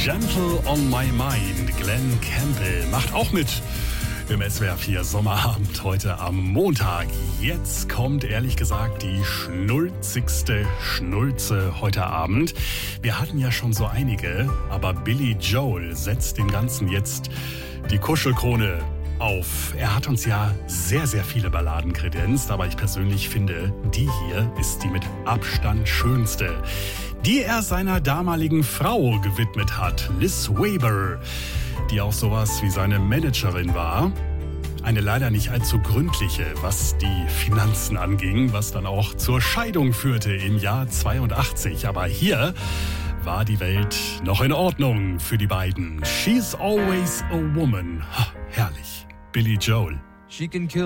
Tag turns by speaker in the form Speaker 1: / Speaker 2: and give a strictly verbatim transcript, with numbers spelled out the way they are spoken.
Speaker 1: Gentle on My Mind. Glenn Campbell macht auch mit im S W R vier Sommerabend heute am Montag. Jetzt kommt ehrlich gesagt die schnulzigste Schnulze heute Abend. Wir hatten ja schon so einige, aber Billy Joel setzt dem Ganzen jetzt die Kuschelkrone auf. Er hat uns ja sehr, sehr viele Balladen kredenzt, aber ich persönlich finde, die hier ist die mit Abstand schönste, die er seiner damaligen Frau gewidmet hat, Liz Weber, die auch sowas wie seine Managerin war. Eine leider nicht allzu gründliche, was die Finanzen anging, was dann auch zur Scheidung führte im Jahr zweiundachtzig. Aber hier war die Welt noch in Ordnung für die beiden. She's always a woman. Ha, herrlich. Billy Joel.
Speaker 2: She can kill